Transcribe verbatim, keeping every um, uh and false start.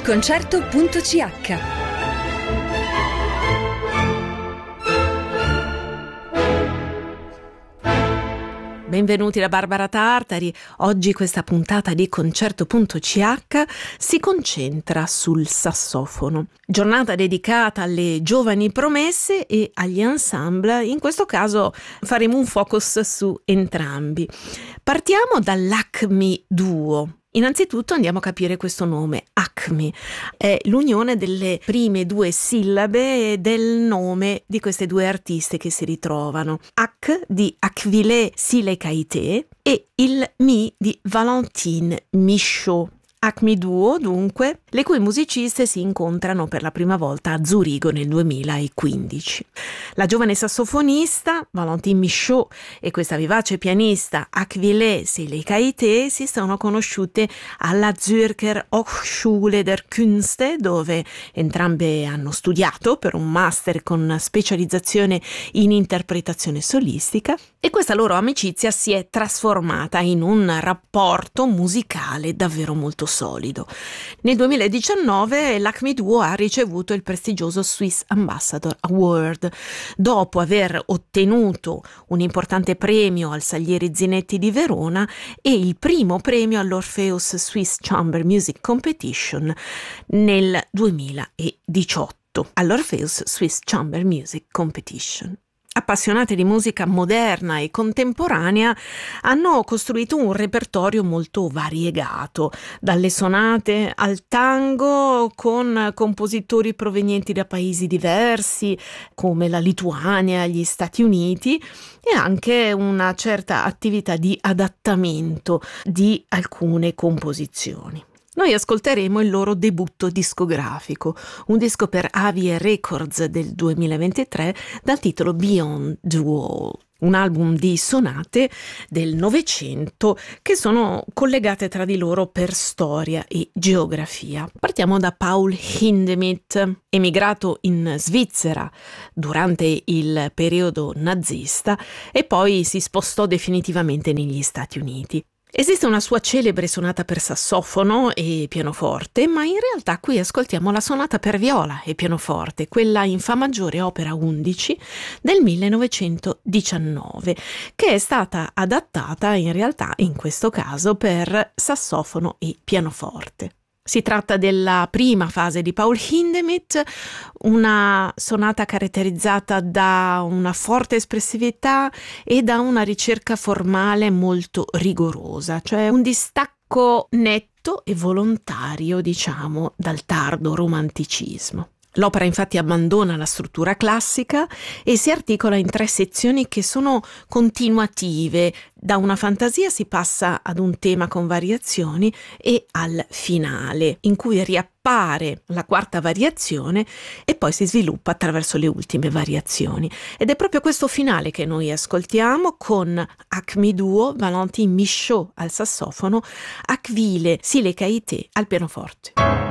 concerto punto c h. Benvenuti da Barbara Tartari. Oggi questa puntata di concerto punto c h si concentra sul sassofono. Giornata dedicata alle giovani promesse e agli ensemble. In questo caso faremo un focus su entrambi. Partiamo dall'Acme Duo. Innanzitutto andiamo a capire questo nome. Acme è l'unione delle prime due sillabe del nome di queste due artiste che si ritrovano. Ac di Akvilé Silekaité e il Mi di Valentine Michaud. Acme Duo, dunque, le cui musiciste si incontrano per la prima volta a Zurigo nel duemilaquindici. La giovane sassofonista Valentine Michaud e questa vivace pianista Akvilé Silekaité si sono conosciute alla Zürcher Hochschule der Künste, dove entrambe hanno studiato per un master con specializzazione in interpretazione solistica, e questa loro amicizia si è trasformata in un rapporto musicale davvero molto solido. Nel duemiladiciannove l'Acme Duo ha ricevuto il prestigioso Swiss Ambassador Award dopo aver ottenuto un importante premio al Salieri Zinetti di Verona e il primo premio all'Orpheus Swiss Chamber Music Competition nel duemiladiciotto. All'Orpheus Swiss Chamber Music Competition. Appassionate di musica moderna e contemporanea, hanno costruito un repertorio molto variegato, dalle sonate al tango, con compositori provenienti da paesi diversi come la Lituania, gli Stati Uniti, e anche una certa attività di adattamento di alcune composizioni. Noi ascolteremo il loro debutto discografico, un disco per Avie Records del duemilaventitré dal titolo Beyond the Wall, un album di sonate del Novecento che sono collegate tra di loro per storia e geografia. Partiamo da Paul Hindemith, emigrato in Svizzera durante il periodo nazista e poi si spostò definitivamente negli Stati Uniti. Esiste una sua celebre sonata per sassofono e pianoforte, ma in realtà qui ascoltiamo la sonata per viola e pianoforte, quella in fa maggiore opera undici del millenovecentodiciannove, che è stata adattata in realtà in questo caso per sassofono e pianoforte. Si tratta della prima fase di Paul Hindemith, una sonata caratterizzata da una forte espressività e da una ricerca formale molto rigorosa, cioè un distacco netto e volontario, diciamo, dal tardo romanticismo. L'opera infatti abbandona la struttura classica e si articola in tre sezioni che sono continuative. Da una fantasia si passa ad un tema con variazioni e al finale, in cui riappare la quarta variazione e poi si sviluppa attraverso le ultime variazioni. Ed è proprio questo finale che noi ascoltiamo con Acme Duo, Valentine Michaud al sassofono, Akvilé Silekaité al pianoforte.